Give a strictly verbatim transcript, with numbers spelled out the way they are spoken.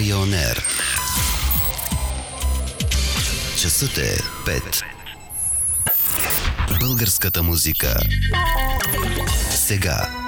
Дария On Air. Часът е пет. Българската музика сега.